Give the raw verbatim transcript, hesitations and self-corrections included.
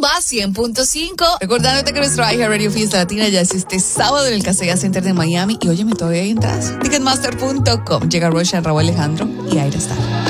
Plus cien punto cinco. Recordándote que nuestro iHeartRadio Fiesta Latina ya es este sábado en el Casella Center de Miami. Y óyeme, todavía hay entradas. Ticketmaster punto com. Llega Roshan, Raúl Alejandro y Aira Star.